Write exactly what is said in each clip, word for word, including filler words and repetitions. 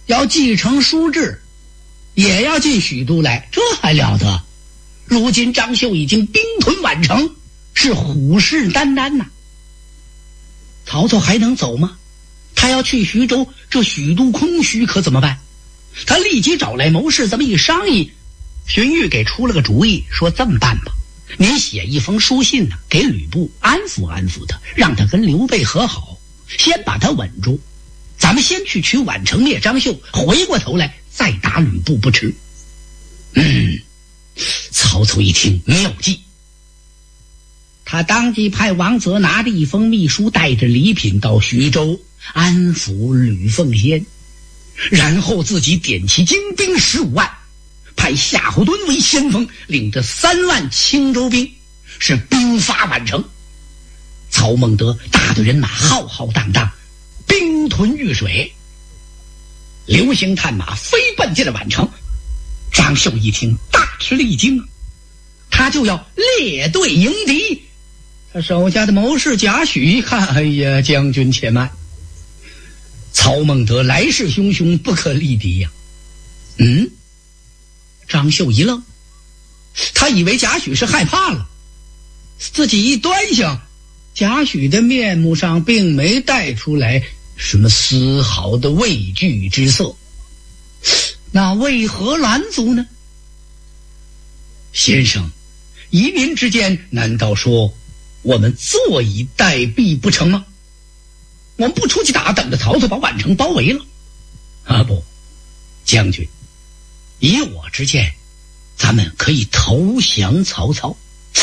要继承书制，也要进许都来，这还了得？如今张绣已经兵屯宛城，是虎视眈眈呐、啊。曹操还能走吗？他要去徐州，这许都空虚，可怎么办？他立即找来谋士，这么一商议，荀彧给出了个主意，说这么办吧，您写一封书信呢、啊，给吕布安抚安抚他，让他跟刘备和好，先把他稳住。咱们先去取宛城灭张绣，回过头来再打吕布不迟。嗯，曹操一听妙计，他当即派王泽拿着一封密书，带着礼品到徐州安抚吕奉先，然后自己点起精兵十五万，派夏侯惇为先锋，领着三万青州兵，是兵发宛城。曹孟德大队人马浩浩荡荡，兵屯豫水，流星探马飞奔进了宛城。张绣一听大吃了一惊，他就要列队迎敌。他手下的谋士贾诩一看，哎呀，将军且慢，曹孟德来势汹汹，不可力敌呀、啊。嗯，张绣一愣，他以为贾诩是害怕了，自己一端详，贾诩的面目上并没带出来什么丝毫的畏惧之色。那为何拦阻呢？先生，依您之见，难道说我们坐以待毙不成吗？我们不出去打，等着曹操把宛城包围了？啊不，将军，以我之见，咱们可以投降曹操。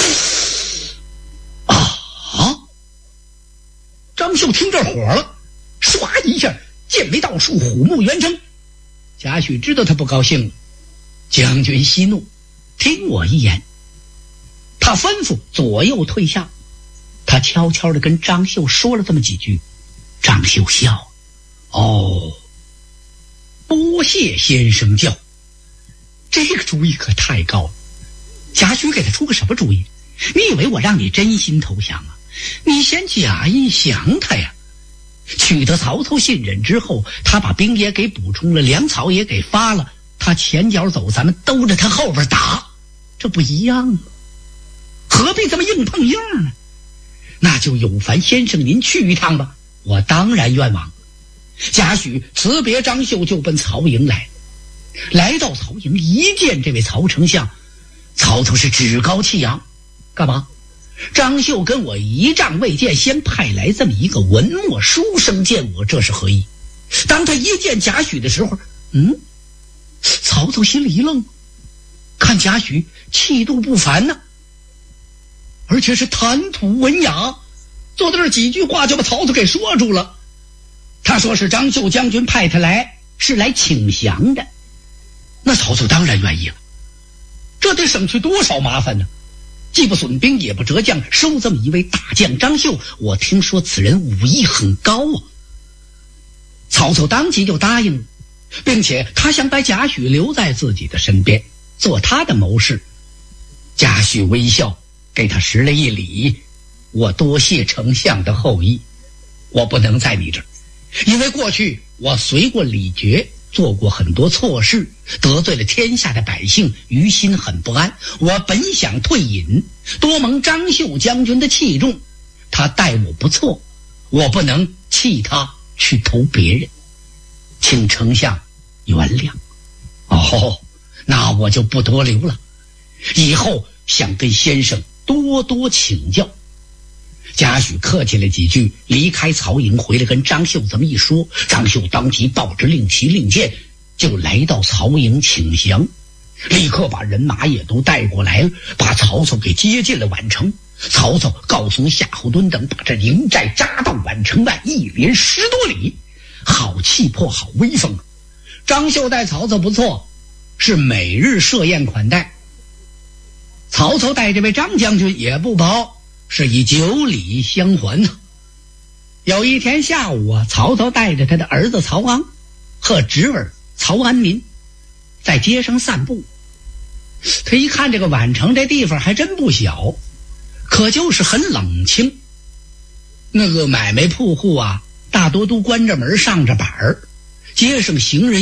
啊！张绣听这火了，唰一下剑眉倒竖，虎目圆睁。贾诩知道他不高兴了，将军息怒，听我一言。他吩咐左右退下，他悄悄地跟张绣说了这么几句。张绣笑，哦，多谢先生教，这个主意可太高了。贾诩给他出个什么主意？你以为我让你真心投降啊？你先假意降他呀。取得曹操信任之后，他把兵也给补充了，粮草也给发了，他前脚走，咱们兜着他后边打，这不一样吗？何必这么硬碰硬呢？那就有烦先生您去一趟吧，我当然愿往。贾诩辞别张绣，就奔曹营来。来到曹营，一见这位曹丞相，曹操是趾高气扬。干嘛？张绣跟我一仗未见，先派来这么一个文墨书生见我，这是何意？当他一见贾诩的时候，嗯，曹操心里一愣，看贾诩气度不凡呢、啊，而且是谈吐文雅，坐在这几句话就把曹操给说住了。他说是张绣将军派他来，是来请降的。那曹操当然愿意了，这得省去多少麻烦呢？既不损兵也不折将，收这么一位大将张绣，我听说此人武艺很高啊。曹操当即就答应了，并且他想把贾诩留在自己的身边，做他的谋士。贾诩微笑，给他施了一礼，我多谢丞相的厚意，我不能在你这儿，因为过去我随过李傕，做过很多错事，得罪了天下的百姓，于心很不安。我本想退隐，多蒙张绣将军的器重，他待我不错，我不能弃他去投别人，请丞相原谅。哦，那我就不多留了，以后想跟先生多多请教。贾诩客气了几句，离开曹营回来跟张绣这么一说，张绣当即抱着令旗令箭就来到曹营请降，立刻把人马也都带过来了，把曹操给接进了宛城。曹操告诉夏侯惇等，把这营寨扎到宛城外，一连十多里，好气魄，好威风。张绣待曹操不错，是每日设宴款待。曹操待这位张将军也不薄，是以九礼相还呢。有一天下午啊，曹操带着他的儿子曹昂和侄儿曹安民在街上散步。他一看这个宛城这地方还真不小，可就是很冷清。那个买卖铺户啊，大多都关着门上着板儿，街上行人